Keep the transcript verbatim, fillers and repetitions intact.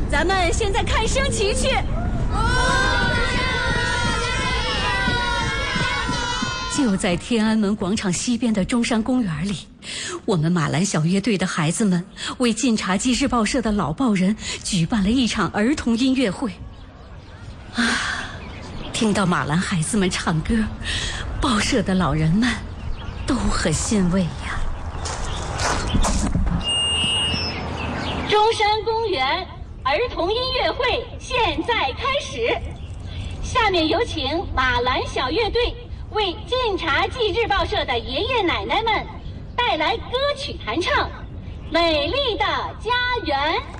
咱们现在看升旗去。就在天安门广场西边的中山公园里，我们马兰小乐队的孩子们为晋察冀日报社的老报人举办了一场儿童音乐会。啊，听到马兰孩子们唱歌，报社的老人们都很欣慰呀。中山公园儿童音乐会现在开始，下面有请马兰小乐队为晋察冀日报社的爷爷奶奶们带来歌曲弹唱《美丽的家园》。